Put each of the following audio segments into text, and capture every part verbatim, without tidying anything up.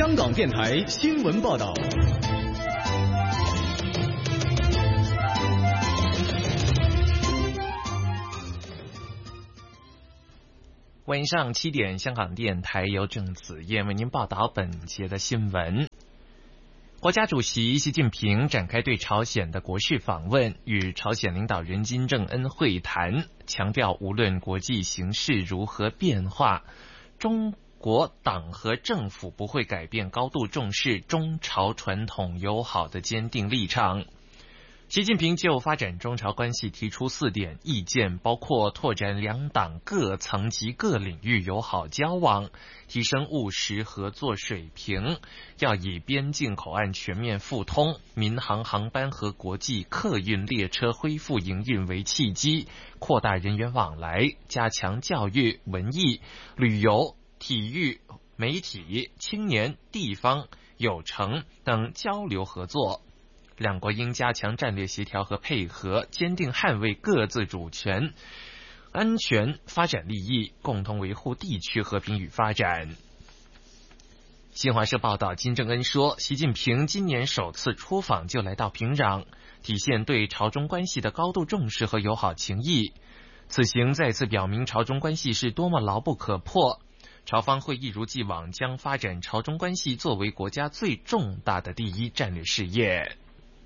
香港电台新闻报道。 晚上七点，香港电台由郑子燕为您报道本节的新闻。国家主席习近平展开对朝鲜的国事访问，与朝鲜领导人金正恩会谈，强调无论国际形势如何变化，中国党和政府不会改变高度重视中朝传统友好的坚定立场。习近平就发展中朝关系提出四点意见，包括拓展两党各层级各领域友好交往，提升务实合作水平，要以边境口岸全面复通、民航航班和国际客运列车恢复营运为契机，扩大人员往来，加强教育、文艺、旅游、体育、媒体、青年、地方、有成等交流合作。两国应加强战略协调和配合，坚定捍卫各自主权、安全、发展利益，共同维护地区和平与发展。新华社报道，金正恩说，习近平今年首次出访就来到平壤，体现对朝中关系的高度重视和友好情谊。此行再次表明朝中关系是多么牢不可破，朝方会一如既往将发展朝中关系作为国家最重大的第一战略事业。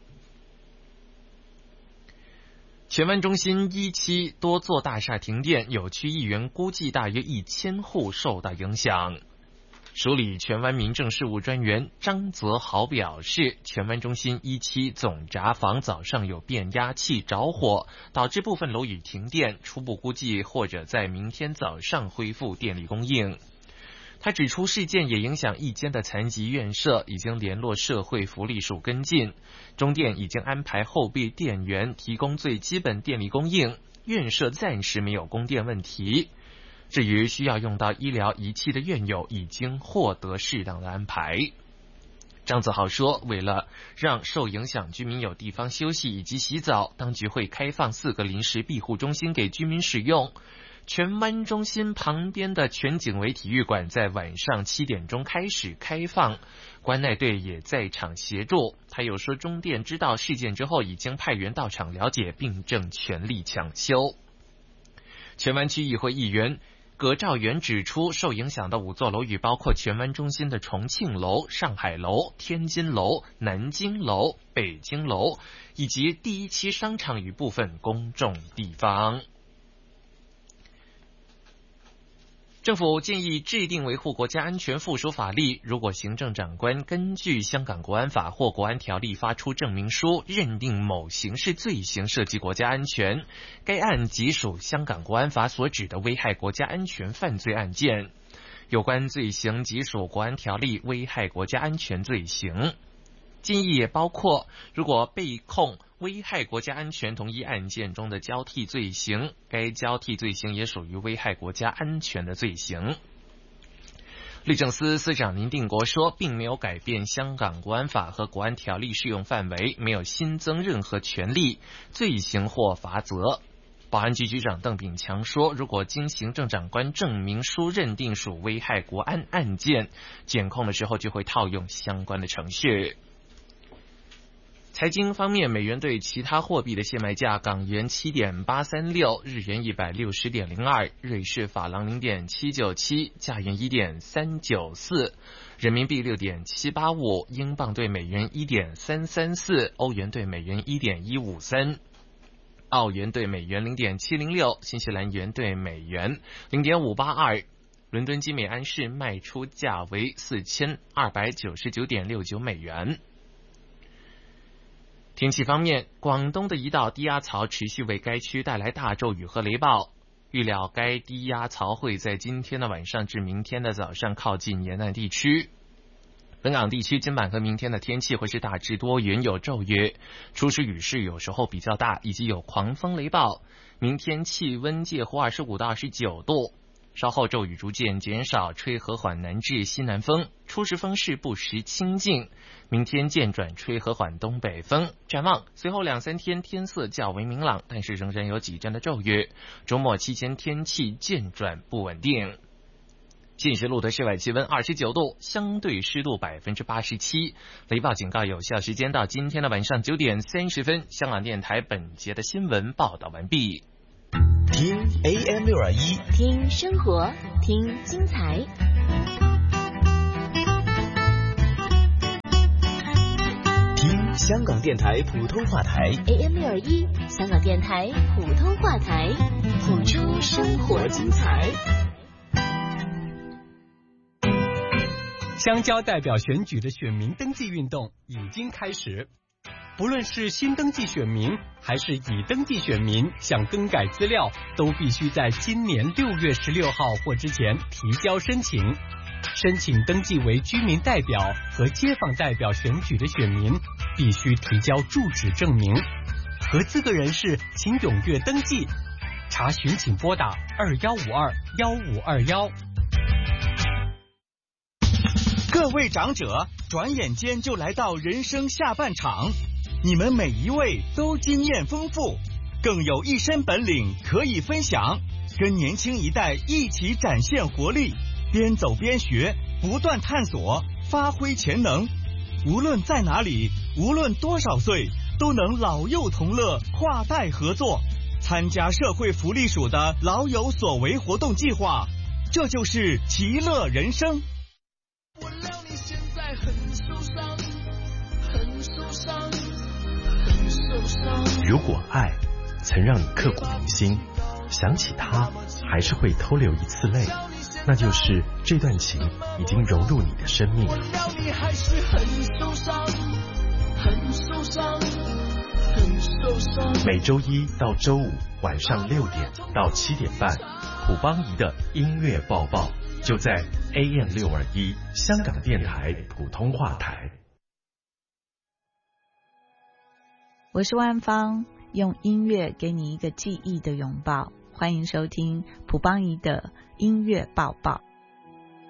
荃湾中心一期多座大厦停电，有区议员估计大约一千户受到影响。署理荃湾民政事务专员张泽豪表示，荃湾中心一期总闸房早上有变压器着火，导致部分楼宇停电，初步估计或者在明天早上恢复电力供应。他指出，事件也影响一间的残疾院舍，已经联络社会福利署跟进。中电已经安排后备电源提供最基本电力供应，院舍暂时没有供电问题。至于需要用到医疗仪器的院友，已经获得适当的安排。张子豪说，为了让受影响居民有地方休息以及洗澡，当局会开放四个临时庇护中心给居民使用。荃湾中心旁边的全景围体育馆在晚上七点钟开始开放，关爱队也在场协助。他又说，中电知道事件之后，已经派员到场了解，并正全力抢修。荃湾区议会议员葛兆元指出，受影响的五座楼宇包括荃湾中心的重庆楼、上海楼、天津楼、南京楼、北京楼，以及第一期商场与部分公众地方。政府建议制定维护国家安全附属法例，如果行政长官根据香港国安法或国安条例发出证明书，认定某刑事罪行涉及国家安全，该案即属香港国安法所指的危害国家安全犯罪案件。有关罪行即属国安条例危害国家安全罪行。建议也包括，如果被控危害国家安全同一案件中的交替罪行，该交替罪行也属于危害国家安全的罪行。律政司司长林定国说，并没有改变香港国安法和国安条例适用范围，没有新增任何权利、罪行或罚则。保安局局长邓炳强说，如果经行政长官证明书认定属危害国安案件，检控的时候就会套用相关的程序。财经方面，美元对其他货币的现卖价：港元 七点八三六， 日元 一百六十点零二， 瑞士法郎 零点七九七， 加元 一点三九四， 人民币 六点七八五， 英镑对美元 一点三三四， 欧元对美元 一点一五三， 澳元对美元 零点七零六， 新西兰元对美元 零点五八二。伦敦金每安士卖出价为 四千二百九十九点六九美元。天气方面，广东的一道低压槽持续为该区带来大骤雨和雷暴，预料该低压槽会在今天的晚上至明天的早上靠近沿岸地区。本港地区今晚和明天的天气会是大致多云有骤雨，初时雨势有时候比较大，以及有狂风雷暴。明天气温介乎二十五到二十九度，稍后骤雨逐渐减少，吹和缓南至西南风，初时风势不时清劲。明天渐转吹和缓东北风。展望随后两三天天色较为明朗，但是仍然有几阵的骤雨。周末期间天气渐转不稳定。 进士路的室外气温二十九度，相对湿度百分之八十七。雷暴警告有效时间到今天的晚上九点三十分。香港电台本节的新闻报道完毕。 听 A M 六二一， 听生活，听精彩。 听香港电台普通话台 A M 六二一，香港电台普通话台，谱出生活精彩。 乡郊代表选举的选民登记运动已经开始，不论是新登记选民还是已登记选民，想更改资料都必须在今年六月十六号或之前提交申请。申请登记为居民代表和街坊代表选举的选民必须提交住址证明。合资格人士请踊跃登记，查询请拨打二幺五二幺五二幺。 各位长者，转眼间就来到人生下半场，你们每一位都经验丰富，更有一身本领可以分享，跟年轻一代一起展现活力，边走边学，不断探索，发挥潜能。无论在哪里，无论多少岁，都能老幼同乐，跨代合作，参加社会福利署的老有所为活动计划，这就是其乐人生。 我料你现在很受伤，很受伤，很受伤。 如果爱曾让你刻骨铭心，想起他还是会偷流一次泪，那就是这段情已经融入你的生命。 我料你还是很受伤，很受伤，很受伤。 每周一到周五晚上六点到七点半，普邦仪的音乐报报就在 A M 六二一香港电台普通话台。 我是万芳，用音乐给你一个记忆的拥抱。欢迎收听普邦仪的音乐报报。